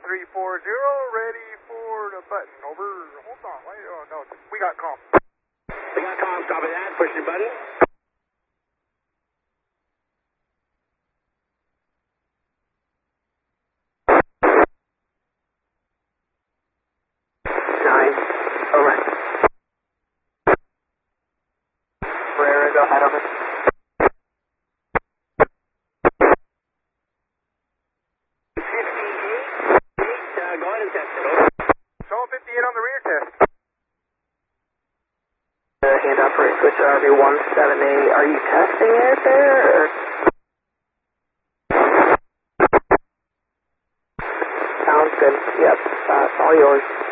ready for the button. Over. Hold on. Wait, oh, no. We got comm. We got comm. Copy that. Push your button. Over. Ferreira, go ahead, over. 58. Go ahead and test it, over. Show 58 on the rear test. Hand operator, switch RV178. Are you testing it there, or? Sounds good. Yep, it's all yours.